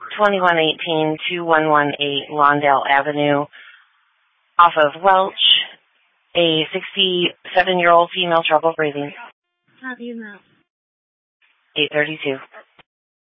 2118-2118 Lawndale Avenue off of Welch, a 67-year-old female trouble breathing. How do you know? 832.